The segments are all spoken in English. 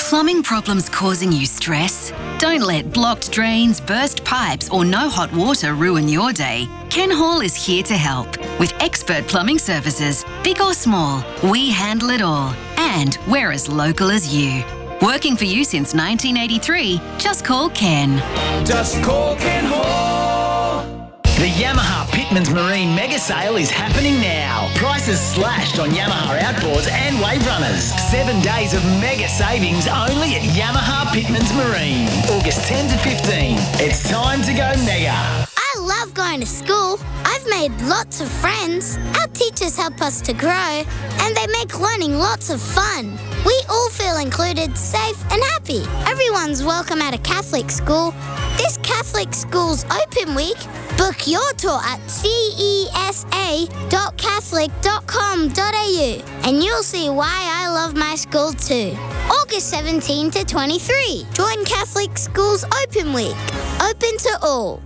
Plumbing problems causing you stress? Don't let blocked drains, burst pipes or no hot water ruin your day. Ken Hall is here to help. With expert plumbing services, big or small, we handle it all. And we're as local as you. Working for you since 1983, just call Ken. Just call Ken Hall. The Yamaha Pitmans Marine Mega Sale is happening now. Prices slashed on Yamaha outboards and wave runners. 7 days of mega savings only at Yamaha Pitmans Marine. August 10 to 15. It's time to go mega. I love going to school. I've made lots of friends. Our teachers help us to grow, and they make learning lots of fun. We all feel included, safe and happy. Everyone's welcome at a Catholic school. This Catholic School's Open Week. Book your tour at cesa.catholic.com.au and you'll see why I love my school too. August 17 to 23. Join Catholic School's Open Week. Open to all.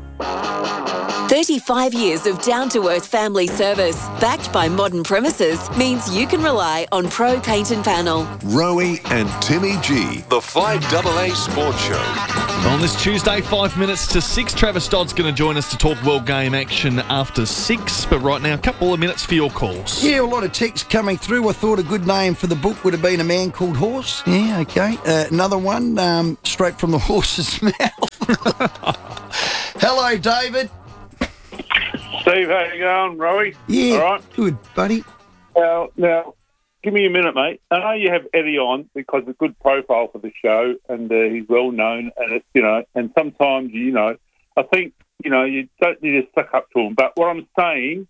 35 years of down-to-earth family service, backed by modern premises, means you can rely on Pro Paint and Panel. Rowie and Timmy G, the 5AA Sports Show. On this Tuesday, 5 minutes to 6, Travis Dodd's going to join us to talk World Game action after 6. But right now, a couple of minutes for your calls. Yeah, a lot of texts coming through. I thought a good name for the book would have been A Man Called Horse. Yeah, okay. Another one, straight from the horse's mouth. Hello, David. Steve, how you going, Rowie? Yeah, all right? Good, buddy. Now, give me a minute, mate. I know you have Eddie on because it's a good profile for the show, and he's well known, and it's and sometimes I think you don't need to suck up to him. But what I'm saying,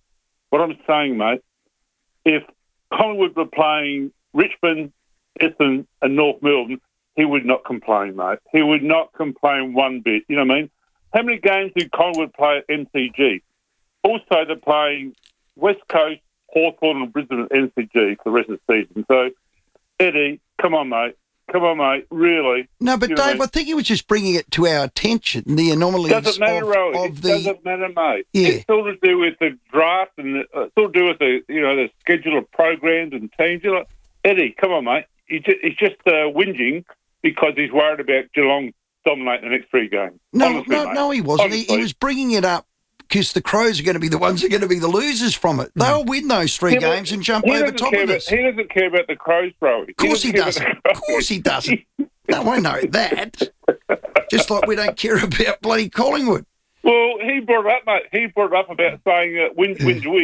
mate, if Collingwood were playing Richmond, Essendon, and North Melbourne, he would not complain, mate. He would not complain one bit. You know what I mean? How many games did Collingwood play at MCG? Also, they're playing West Coast, Hawthorn and Brisbane at MCG for the rest of the season. So, Eddie, come on, mate, really. No, but Dave, I think he was just bringing it to our attention, the anomalies doesn't matter, of the... Doesn't matter, mate. Yeah. It's all to do with the draft and it's all to do with the schedule of programs and teams. Eddie, come on, mate. He's just whinging because he's worried about Geelong dominating the next 3 games. No, he wasn't. He was bringing it up because the Crows are going to be the ones who are going to be the losers from it. They'll win those 3 games and jump over top of us. He doesn't care about the Crows, bro. Of course he doesn't. Of course he doesn't. No, I know that. Just like we don't care about bloody Collingwood. Well, he brought it up, mate. He brought it up about saying wins.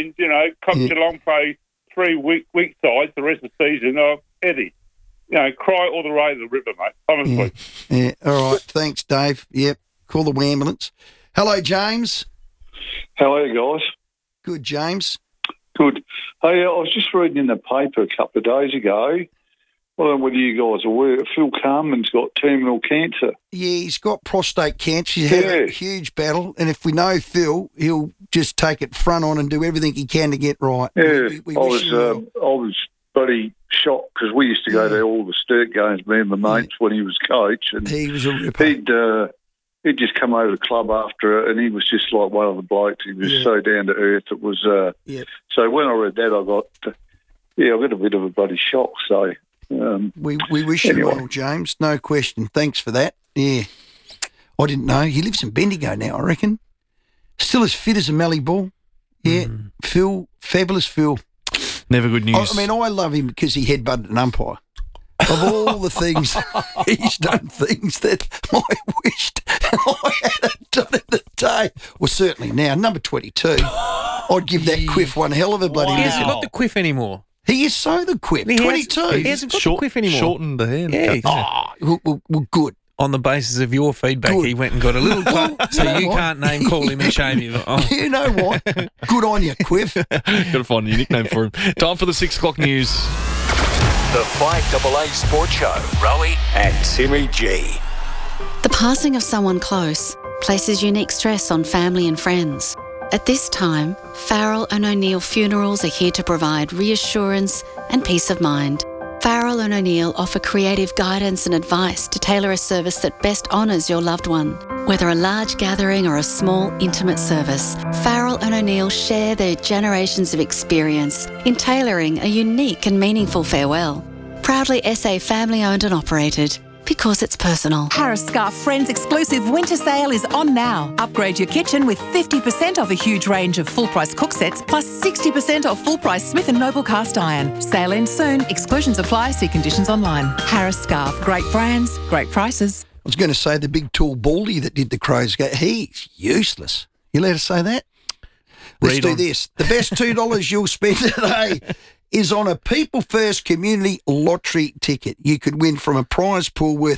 Geelong play 3 weak sides the rest of the season. Eddie, cry all the way to the river, mate. Honestly. Yeah. All right. Thanks, Dave. Yep. Call the ambulance. Hello, James. How are you guys? Good, James. Good. Hey, I was just reading in the paper a couple of days ago. I don't know whether you guys are aware. Phil Carman's got terminal cancer. Yeah, he's got prostate cancer. He's had a huge battle, and if we know Phil, he'll just take it front on and do everything he can to get right. Yeah, I was bloody shocked because we used to go to all the Sturt games, me and my mates, when he was coach. And he was a ripper. He'd just come over to the club after it, and he was just like one of the blokes. He was so down to earth. It was So when I read that, I got a bit of a bloody shock. So we wish you well, James. No question. Thanks for that. Yeah, I didn't know he lives in Bendigo now. I reckon still as fit as a mallee ball. Yeah, Phil, fabulous Phil. Never good news. I mean, I love him because he headbutted an umpire. Of all the things, he's done things that I wished I hadn't done in the day. Well, certainly now, number 22, I'd give that quiff one hell of a bloody He hasn't got the quiff anymore. He is so the quiff. 22. He hasn't got the quiff anymore. Shortened the hair. Yeah. Well, good. On the basis of your feedback, he went and got a little cut, so you can't name call him and shame him. Oh. You know what? Good on you, Quiff. Got to find a new nickname for him. Time for the 6 o'clock news. The 5AA Sports Show, Rowie and Timmy G. The passing of someone close places unique stress on family and friends. At this time, Farrell and O'Neill Funerals are here to provide reassurance and peace of mind. Farrell and O'Neill offer creative guidance and advice to tailor a service that best honours your loved one. Whether a large gathering or a small, intimate service, Farrell and O'Neill share their generations of experience in tailoring a unique and meaningful farewell. Proudly SA family-owned and operated, because it's personal. Harris Scarfe Friends exclusive winter sale is on now. Upgrade your kitchen with 50% off a huge range of full-price cook sets plus 60% off full-price Smith & Noble cast iron. Sale ends soon. Exclusions apply. See conditions online. Harris Scarfe. Great brands, great prices. I was going to say the big tall baldy that did the Crows game. He's useless. You let us say that? Let's do this. The best $2 you'll spend today is on a People First Community Lottery ticket. You could win from a prize pool worth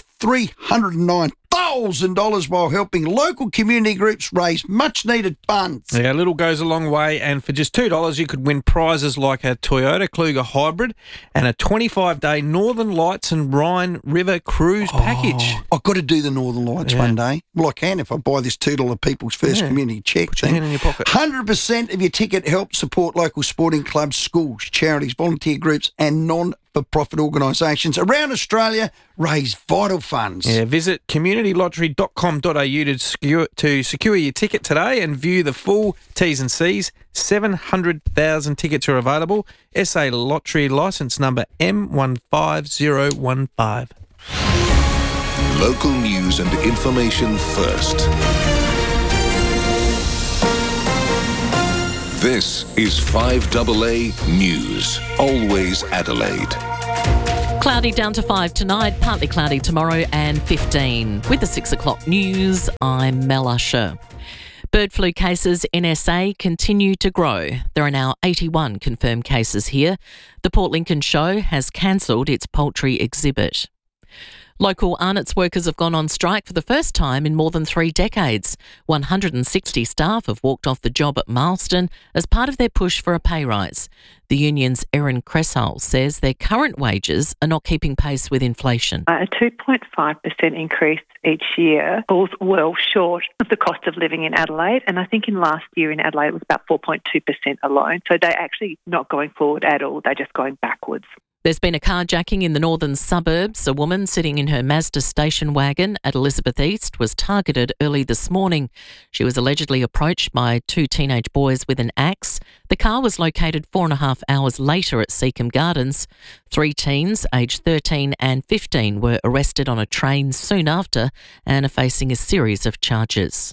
$309,000 while helping local community groups raise much-needed funds. Yeah, a little goes a long way, and for just $2 you could win prizes like a Toyota Kluger Hybrid and a 25-day Northern Lights and Rhine River cruise package. I've got to do the Northern Lights one day. Well, I can if I buy this $2 People's First Community check. Put your hand in your pocket. 100% of your ticket helps support local sporting clubs, schools, charities, volunteer groups and non-for-profit organisations around Australia raise vital funds. Yeah, visit communitylottery.com.au to secure your ticket today and view the full T's and C's. 700,000 tickets are available. SA Lottery licence number M15015. Local news and information first. This is 5AA News, always Adelaide. Cloudy down to 5 tonight, partly cloudy tomorrow and 15. With the 6 o'clock news, I'm Mel Usher. Bird flu cases in SA continue to grow. There are now 81 confirmed cases here. The Port Lincoln Show has cancelled its poultry exhibit. Local Arnott's workers have gone on strike for the first time in more than 3 decades. 160 staff have walked off the job at Marsden as part of their push for a pay rise. The union's Erin Cressall says their current wages are not keeping pace with inflation. A 2.5% increase each year falls well short of the cost of living in Adelaide, and I think in last year in Adelaide it was about 4.2% alone. So they're actually not going forward at all, they're just going backwards. There's been a carjacking in the northern suburbs. A woman sitting in her Mazda station wagon at Elizabeth East was targeted early this morning. She was allegedly approached by 2 teenage boys with an axe. The car was located 4.5 hours later at Seacombe Gardens. 3 teens, aged 13 and 15, were arrested on a train soon after and are facing a series of charges.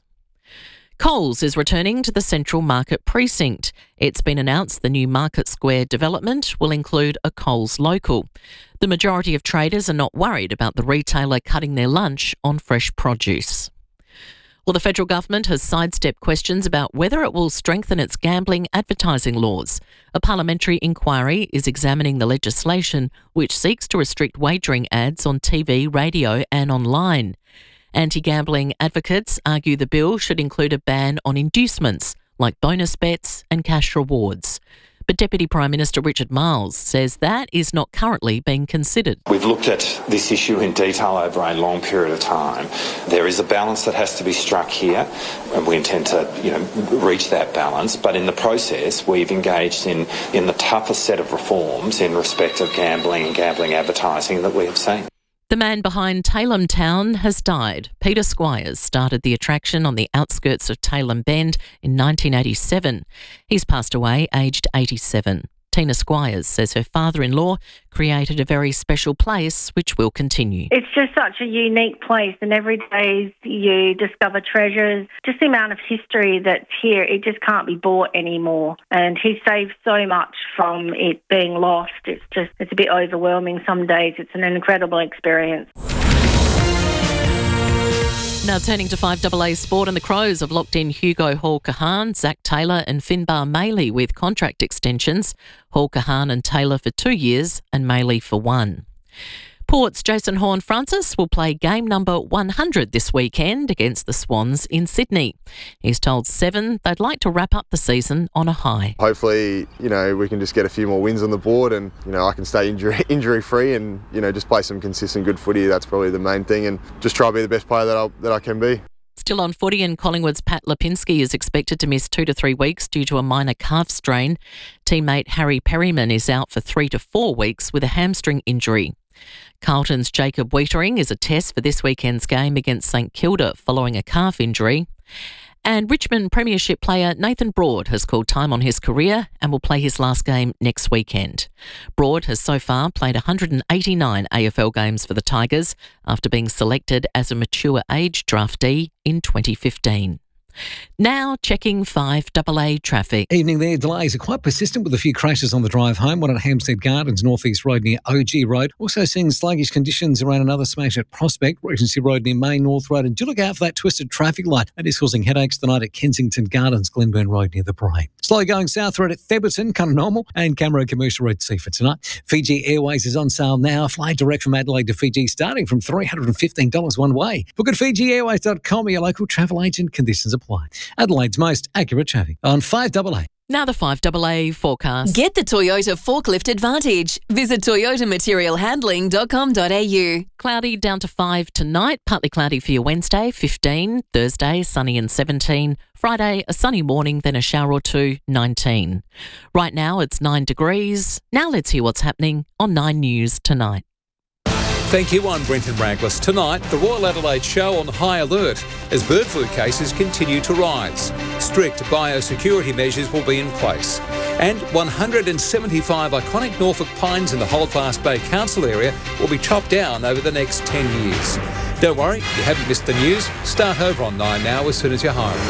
Coles is returning to the Central Market precinct. It's been announced the new Market Square development will include a Coles Local. The majority of traders are not worried about the retailer cutting their lunch on fresh produce. Well, the federal government has sidestepped questions about whether it will strengthen its gambling advertising laws. A parliamentary inquiry is examining the legislation which seeks to restrict wagering ads on TV, radio and online. Anti-gambling advocates argue the bill should include a ban on inducements like bonus bets and cash rewards. But Deputy Prime Minister Richard Marles says that is not currently being considered. We've looked at this issue in detail over a long period of time. There is a balance that has to be struck here, and we intend to, reach that balance. But in the process, we've engaged in the toughest set of reforms in respect of gambling and gambling advertising that we have seen. The man behind Tailem Town has died. Peter Squires started the attraction on the outskirts of Tailem Bend in 1987. He's passed away aged 87. Tina Squires says her father-in-law created a very special place which will continue. It's just such a unique place, and every day you discover treasures. Just the amount of history that's here, it just can't be bought anymore. And he saved so much from it being lost. It's a bit overwhelming some days. It's an incredible experience. Now turning to 5AA Sport, and the Crows have locked in Hugo Hall-Kahan, Zach Taylor and Finbar Maley with contract extensions. Hall-Kahan and Taylor for 2 years and Maley for 1. Port's Jason Horne-Francis will play game number 100 this weekend against the Swans in Sydney. He's told Seven they'd like to wrap up the season on a high. Hopefully, we can just get a few more wins on the board and, I can stay injury-free and, just play some consistent good footy. That's probably the main thing, and just try to be the best player that I can be. Still on footy, and Collingwood's Pat Lipinski is expected to miss 2 to 3 weeks due to a minor calf strain. Teammate Harry Perryman is out for 3 to 4 weeks with a hamstring injury. Carlton's Jacob Wietering is a test for this weekend's game against St Kilda following a calf injury. And Richmond Premiership player Nathan Broad has called time on his career and will play his last game next weekend. Broad has so far played 189 AFL games for the Tigers after being selected as a mature age draftee in 2015. Now checking 5AA traffic. Evening there. Delays are quite persistent with a few crashes on the drive home. One at Hampstead Gardens, North East Road near OG Road. Also seeing sluggish conditions around another smash at Prospect, Regency Road near Main North Road. And do look out for that twisted traffic light. That is causing headaches tonight at Kensington Gardens, Glenburn Road near the Bray. Slow going south road at Theberton, kind of normal. And Camaro Commercial Road C for tonight. Fiji Airways is on sale now. Fly direct from Adelaide to Fiji starting from $315 one way. Book at FijiAirways.com or your local travel agent. Conditions apply. Adelaide's most accurate traffic on 5AA. Now the 5AA forecast. Get the Toyota Forklift Advantage. Visit toyotamaterialhandling.com.au. Cloudy down to 5 tonight. Partly cloudy for your Wednesday, 15. Thursday, sunny and 17. Friday, a sunny morning, then a shower or two, 19. Right now, it's 9 degrees. Now let's hear what's happening on 9 News tonight. Thank you, I'm Brenton Raglas. Tonight, the Royal Adelaide Show on high alert as bird flu cases continue to rise. Strict biosecurity measures will be in place. And 175 iconic Norfolk pines in the Holdfast Bay Council area will be chopped down over the next 10 years. Don't worry, you haven't missed the news. Start over on 9 now as soon as you're home.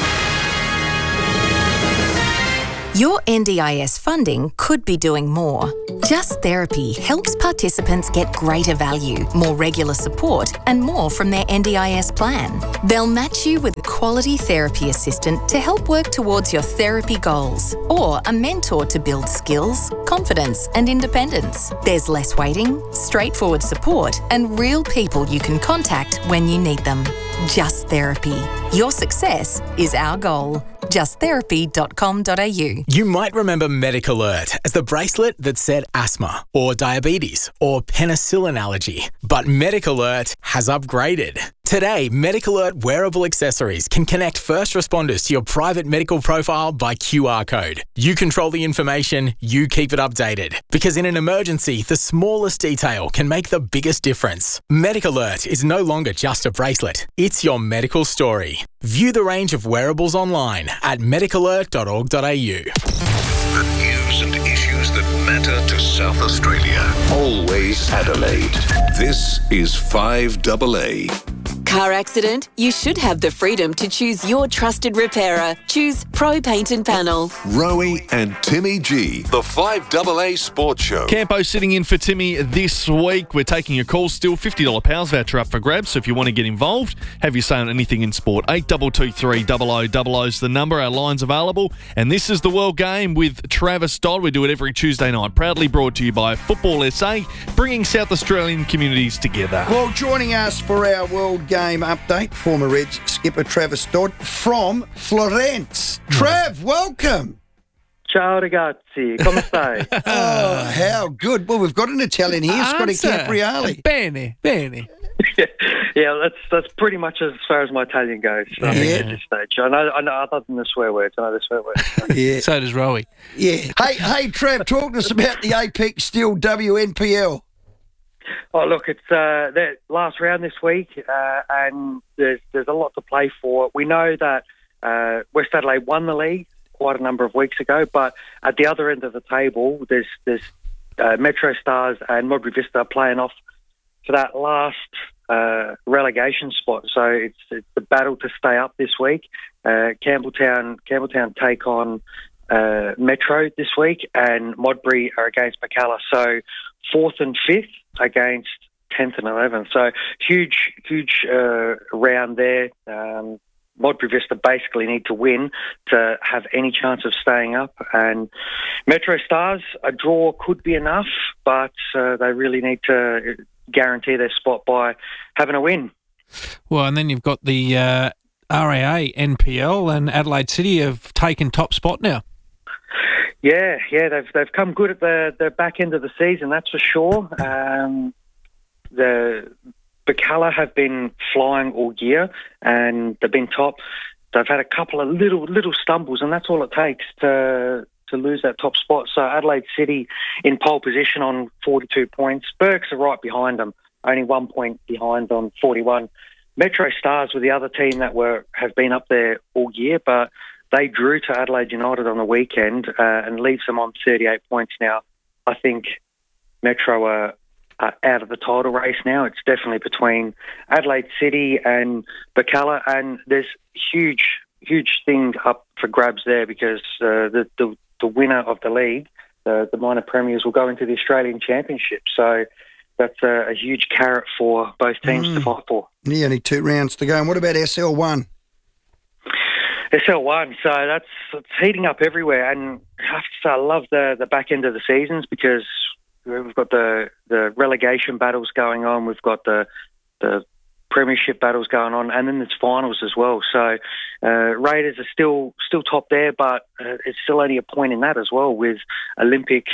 Your NDIS funding could be doing more. Just Therapy helps participants get greater value, more regular support, and more from their NDIS plan. They'll match you with a quality therapy assistant to help work towards your therapy goals, or a mentor to build skills, confidence, and independence. There's less waiting, straightforward support, and real people you can contact when you need them. Just Therapy. Your success is our goal. justtherapy.com.au. You might remember MedicAlert as the bracelet that said asthma or diabetes or penicillin allergy. But MedicAlert has upgraded. Today, MedicAlert wearable accessories can connect first responders to your private medical profile by QR code. You control the information, you keep it updated. Because in an emergency, the smallest detail can make the biggest difference. MedicAlert is no longer just a bracelet. It's your medical story. View the range of wearables online at medicalert.org.au. The news and issues that matter to South Australia. Always Adelaide. This is 5AA. Car accident? You should have the freedom to choose your trusted repairer. Choose Pro Paint and Panel. Rowie and Timmy G. The 5AA Sports Show. Campo sitting in for Timmy this week. We're taking your calls still. $50 Powers voucher up for grabs. So if you want to get involved, have your say on anything in sport. 8223 0000 is the number. Our line's available. And this is the World Game with Travis Dodd. We do it every Tuesday night. Proudly brought to you by Football SA, bringing South Australian communities together. Well, joining us for our World Game update, former Reds skipper Travis Dodd from Florence. Trav, welcome. Ciao ragazzi, come stai? Oh, how good. Well, we've got an Italian here, Scotty Capriali. Bene. Yeah, that's pretty much as far as my Italian goes at this stage. I know other than the swear words, I know the swear words. Yeah. So does Rowie. Yeah. Hey, Trav, talk to us about the Apex Steel WNPL. Oh, look, it's the last round this week, and there's a lot to play for. We know that West Adelaide won the league quite a number of weeks ago, but at the other end of the table, there's Metro Stars and Modbury Vista playing off for that last relegation spot. So it's the battle to stay up this week. Campbelltown take on Metro this week, and Modbury are against Macalla. So 4th and 5th against 10th and 11th. So huge round there. Modbury Vista basically need to win to have any chance of staying up. And Metro Stars, a draw could be enough, but they really need to guarantee their spot by having a win. Well, and then you've got the RAA, NPL, and Adelaide City have taken top spot now. Yeah, they've come good at the back end of the season, that's for sure. The Bacala have been flying all year, and they've been top. They've had a couple of little stumbles, and that's all it takes to lose that top spot. So Adelaide City in pole position on 42 points. Berks are right behind them, only 1 point behind on 41. Metro Stars were the other team that have been up there all year, but they drew to Adelaide United on the weekend and leaves them on 38 points now. I think Metro are out of the title race now. It's definitely between Adelaide City and Bacala, and there's huge thing up for grabs there because the winner of the league, the minor premiers, will go into the Australian Championship. So that's a huge carrot for both teams to fight for. Yeah, only 2 rounds to go. And what about SL1? SL1, so it's heating up everywhere, and I have to say I love the back end of the seasons because we've got the relegation battles going on, we've got the premiership battles going on, and then there's finals as well. So Raiders are still top there, but it's still only a point in that as well, with Olympic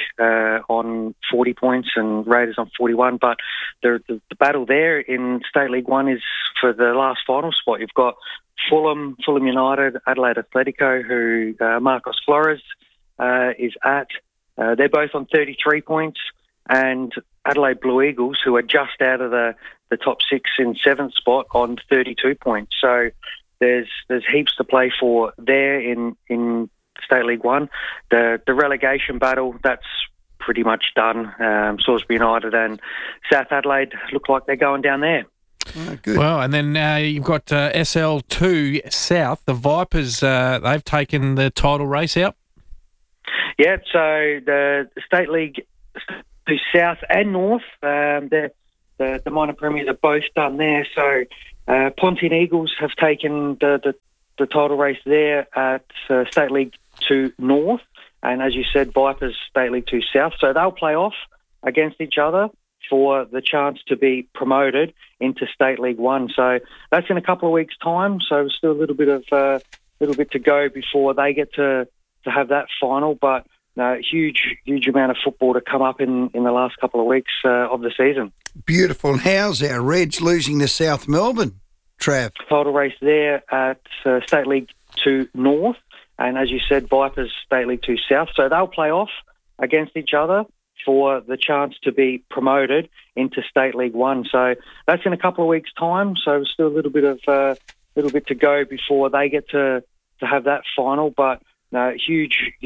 on 40 points and Raiders on 41. But the battle there in State League 1 is for the last final spot. You've got Fulham United, Adelaide Atletico, who Marcos Flores is at. They're both on 33 points, and Adelaide Blue Eagles, who are just out of the top 6 in 7th spot, on 32 points. So there's heaps to play for there in State League 1. The relegation battle, that's pretty much done. Salisbury United and South Adelaide look like they're going down there. Good. Well, and then you've got SL2 South. The Vipers, they've taken the title race out. Yeah, so the State League to South and North, the minor premiers are both done there. So Pontian Eagles have taken the title race there at State League 2 North, and as you said, Vipers State League 2 South. So they'll play off against each other for the chance to be promoted into State League 1. So that's in a couple of weeks' time. So still a little bit to go before they get to have that final. But huge amount of football to come up in the last couple of weeks of the season. Beautiful. And how's our Reds losing to South Melbourne, Trav? Title race there at State League 2 North, and as you said, Vipers State League 2 South. So they'll play off against each other for the chance to be promoted into State League 1. So that's in a couple of weeks' time. So still a little bit to go before they get to have that final. But huge